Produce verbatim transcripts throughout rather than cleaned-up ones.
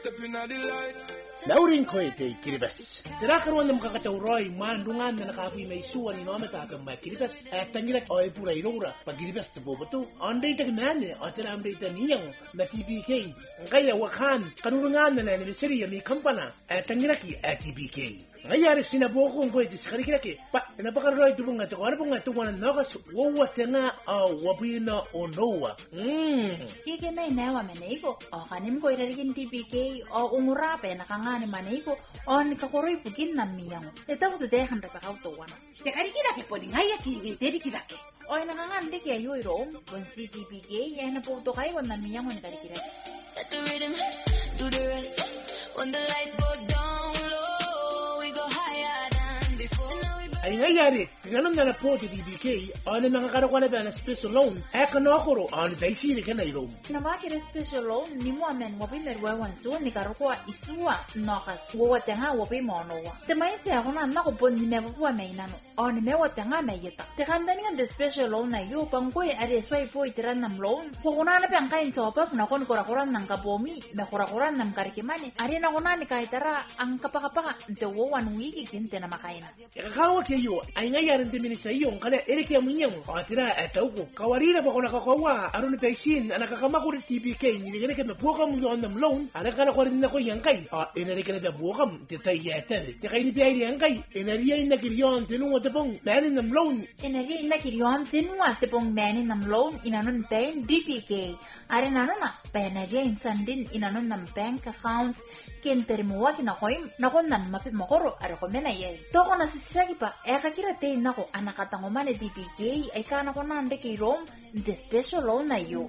Laurin koite kiribas. Tirakan wanda makakatauroy mandungan na nakapoy may suwan ino matatang mga kiribas. At tangirak oy pura irura pag kiribas na po ba to? Onday tagmane o tiramday taniyang na T B K. Ang kaya wakan kanurungan na na anniversary may kampana at tangiraki at T B K. Ngayari sinabuko kung pwede sa karikiraki. Pa, napakaroy ito mga ito. Ano po nga ito mga nakas? Wawate nga o wabina o nowa. Mmm. Kiki na inawa maniko. O kanim ko irarigin T B K o umurape nakangani maniko. O nikakuroy pugin na miyang. Ito ko tudehan rapakautuwa na. Sa karikiraki po ni ngaya kiri kiraki. O nakangandi kaya yu iroom. Kung si T B K ay naputo kayo na miyang mo karikiraki. Let the rhythm do the rest. When the lights go down low, we go higher than before. Ay ngayari, ganun na na po si T B K, o na makakaroon na ba na special loan, ay kanokoro, o na daisili ka na irom. Namakira special loan, ni mo amen wapi merwewan suwa, ni karukwa isuwa, nokas, wawate nga wapi monowa. Temay siya ako na nakupon ni mewapuwa may nano, o ni mewate nga may yita. Tekandani nga the special loan na yu, pangkoy ari sway po itiran ng loan, kukuna na pa ang kain sopap, na kon kurakuran ng kapomi, may kurakuran ng karikimani, ari na kuna ni kahitara, ang kapakapaka, nte wawan wiki kinte na makaina. Ikakawa kayo, ay ngayarin din sa iyo, kala erikya mo niya mo, o tira, etaw ko, kawarina pa ko nakakawa, aron na taisin, anakakamakurin T B K, niligan na buka mo yung ng loan, anakakakurin na ko yung kay, o inarikan na buka mo, titay yatan, tikay ni P I yung kay, inariyan na kiryon, tinunga tapong, manin ng loan. Inariyan na kiryon, tinunga tapong manin ng loan, inanon tayo D P K, ari na na, penariyan sandin, inanon ng bank accounts, kinterimuwa kinakoy, nakunan mapimokoro, arakomena yay. Toko na sisiragi pa, e kakirate nako anakatangomane D P K ay kana ko nande kay Rom the special loan na yo.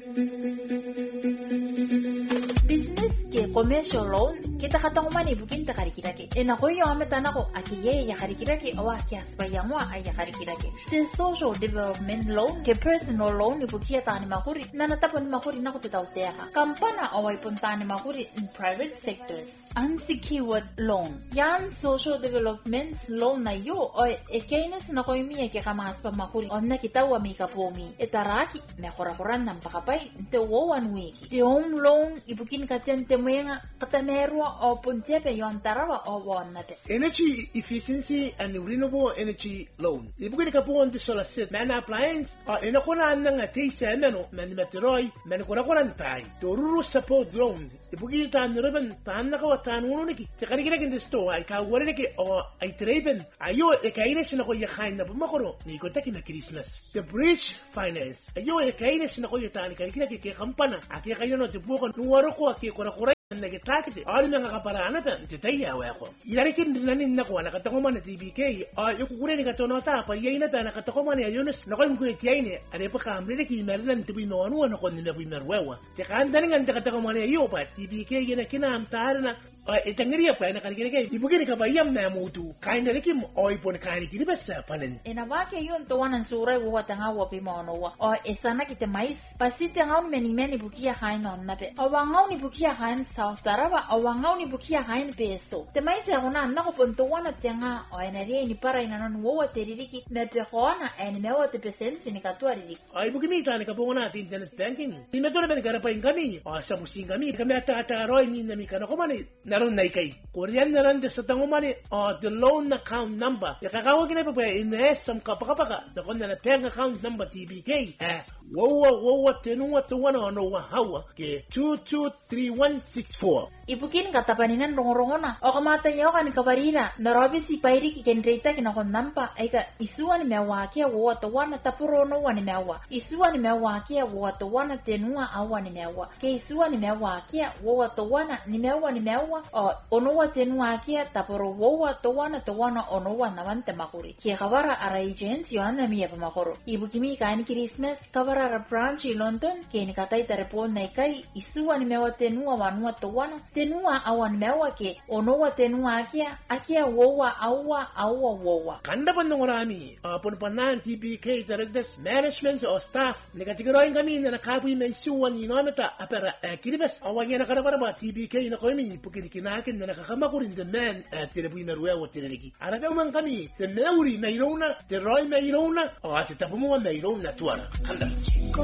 Business ke commercial loan kita katangomane bukin ta karikirake. E nako yo ameta nako akiye ya karikirake awa kias pa yamwa ay ya karikirake. The social development loan ke personal loan ibukia tani makuri nanatapon makuri nako titawteha. Kampana away puntani makuri in private sectors. Unsecured loan. Yan social development loan na yo o ekainis na ko imiya ke kamas pa makuri on na kitawa mi kapomi etaraki me korakoran ng pakapay te one wiki the home loan ibukin katen te moyenga katamerwa o puntepe yon tarawa o wonate Energy efficiency and renewable energy loan ibukin ka po on the solar set man appliance o inakuna nga taysa meno man meteroy man korakoran tay to rural support loan ibukin tan ribbon tan nakawatan uno niki te karikira kin sto ay ka wala niki o ay treben ayo e kaines na ko yakain na bumakoro ni ko taki na Christmas the bridge finance ayo e kaines na ko yatani kay kina ke kampana ati kayo no te buko nuwaro ko aki ko na nagtakite ari nga kaparana tan titaya wa ko ilarikin dinanin nako nakatakuman na T B K ay ukukure ni katono ta pa yay na ta nakatakuman ni Yunus nako mo kuyay ni ari pa kamli ni kimerlan tibi no anu no kon ni nabi merwewa te kanda nga nakatakuman ni yo pa T B K gina kinam tarna ay itangiriya pa nakaligay kay ibugin ka ba yam na mutu kain na likim oy pon kain kini basa panen inawake yun tuwanan suray wa tanga wa pimono wa o esana kite mais pasite ngaun meni meni bukia kain on nape o wangaw ni bukia kain South Tarawa o wangaw ni bukia kain peso te mais ya una nako pontuwana tenga o enari ni para inanon wo teririki me pekona en mewa te percent ni katwa ririki ay bugimi tani ka po na internet banking ni meto na ben garapa ingami o sa musingami kami ata ata roy ni nami kana ko mani naron na ikay Korean na rin sa tangumani o the loan account number yakakawag na pa pa ines sam kapakapaka na kung na peng account number T B K eh wawa wawa tenuwa tuwana ano wahawa ke two two three one six four ibukin katapaninan rongo-rongona o kamatayaw ka ni kabarira narobi si pairi kikendrita kinakonampa ay ka isuwa ni mewaki wawa tawana tapurono wa ni mewa isuwa ni mewaki wawa tawana tenuwa awa ni mewa ke isuwa ni mewaki wawa tawana ni mewa ni mewa o onowa tenuwa kia tapuro wawa tawana tawana onowa nawante makuri kia kabara ara agents yohana miya pa makoro ibukimi kain Christmas kabara ara branch i London kini katay tarepon na ikay isuwa ni mewa tenuwa wanua tawana tenuwa awan mewa ke onowa tenuwa akia akia wawa awa awa wawa kanda pa nung marami apon pa na T B K taragdas management o staff nagatigaroin kami na nakapoy may isuwa ni nometa apera kiribas awagyan na karabara ba T B K na kami pukinikin na nakakamakurin the man at tinapoy merwewa tinaliki arabe man kami the meuri mayrona the roy mayrona o at tapumuwa mayrona tuwana kanda